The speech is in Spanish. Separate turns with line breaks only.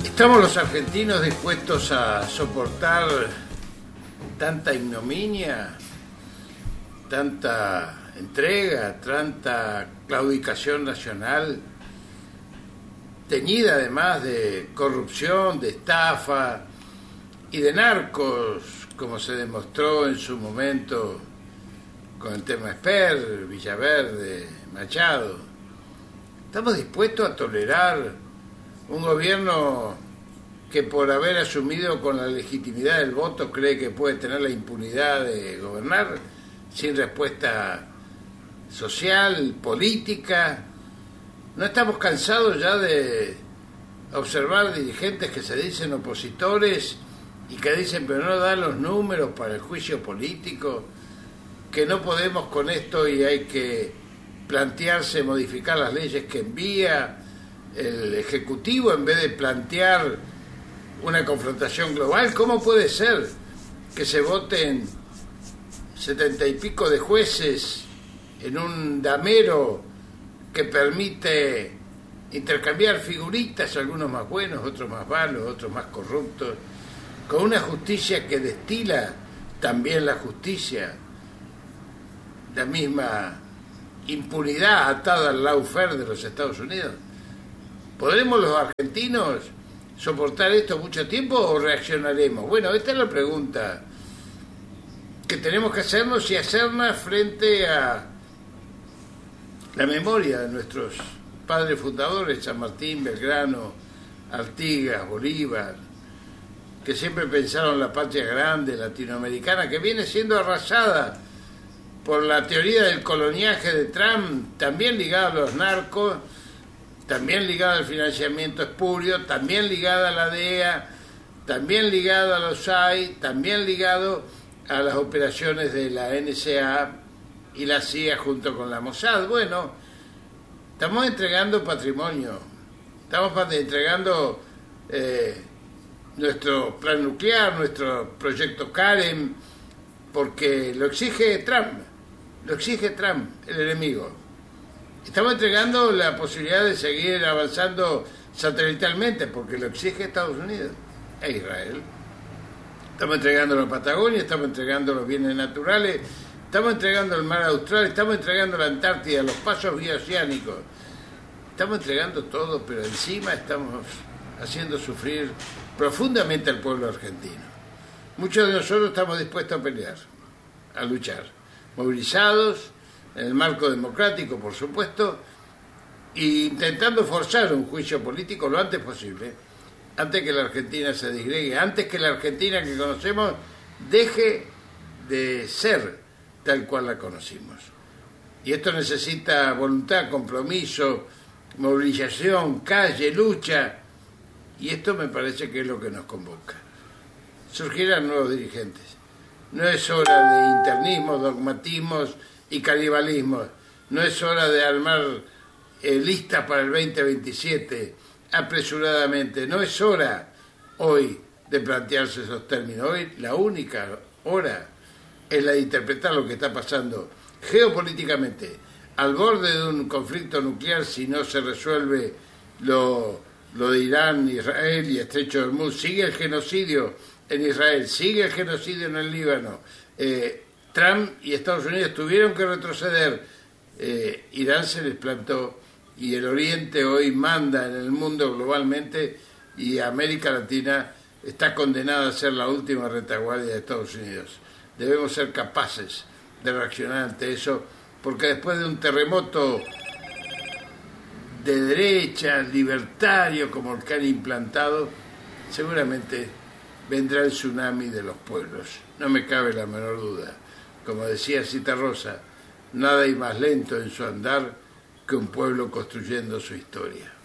¿Estamos los argentinos dispuestos a soportar tanta ignominia, tanta entrega, tanta claudicación nacional, teñida además de corrupción, de estafa y de narcos, como se demostró en su momento con el tema Esper, Villaverde, Machado? ¿Estamos dispuestos a tolerar un gobierno que por haber asumido con la legitimidad del voto cree que puede tener la impunidad de gobernar sin respuesta social, política? ¿No estamos cansados ya de observar dirigentes que se dicen opositores y que dicen pero no dan los números para el juicio político, que no podemos con esto y hay que plantearse modificar las leyes que envía el Ejecutivo en vez de plantear una confrontación global? ¿Cómo puede ser que se voten 70 y pico de jueces en un damero que permite intercambiar figuritas, algunos más buenos, otros más malos, otros más corruptos, con una justicia que destila también la justicia, la misma impunidad atada al lawfare de los Estados Unidos? ¿Podremos los argentinos soportar esto mucho tiempo o reaccionaremos? Bueno, esta es la pregunta que tenemos que hacernos y hacerla frente a la memoria de nuestros padres fundadores, San Martín, Belgrano, Artigas, Bolívar, que siempre pensaron la patria grande latinoamericana, que viene siendo arrasada por la teoría del coloniaje de Trump, también ligada a los narcos, también ligada al financiamiento espurio, también ligada a la DEA, también ligada a los AI, también ligado a las operaciones de la NSA y la CIA junto con la Mossad. Bueno, estamos entregando patrimonio, estamos entregando nuestro plan nuclear, nuestro proyecto Karen, porque lo exige Trump, el enemigo. Estamos entregando la posibilidad de seguir avanzando satelitalmente, porque lo exige Estados Unidos e Israel. Estamos entregando la Patagonia, estamos entregando los bienes naturales, estamos entregando el mar Austral, estamos entregando la Antártida, los pasos bioceánicos. Estamos entregando todo, pero encima estamos haciendo sufrir profundamente al pueblo argentino. Muchos de nosotros estamos dispuestos a pelear, a luchar, movilizados, en el marco democrático, por supuesto, e intentando forzar un juicio político lo antes posible, antes que la Argentina se disgregue, antes que la Argentina que conocemos deje de ser tal cual la conocimos. Y esto necesita voluntad, compromiso, movilización, calle, lucha, y esto me parece que es lo que nos convoca. Surgirán nuevos dirigentes. No es hora de internismos, dogmatismos y canibalismos. No es hora de armar listas para el 2027 apresuradamente. No es hora hoy de plantearse esos términos. Hoy la única hora es la de interpretar lo que está pasando geopolíticamente al borde de un conflicto nuclear si no se resuelve lo de Irán, Israel y Estrecho de Hormuz. Sigue el genocidio en Israel, sigue el genocidio en el Líbano. Trump y Estados Unidos tuvieron que retroceder, Irán se les plantó y el Oriente hoy manda en el mundo globalmente y América Latina está condenada a ser la última retaguardia de Estados Unidos. Debemos ser capaces de reaccionar ante eso, porque después de un terremoto de derecha, libertario, como el que han implantado, seguramente vendrá el tsunami de los pueblos. No me cabe la menor duda. Como decía Citarrosa, nada hay más lento en su andar que un pueblo construyendo su historia.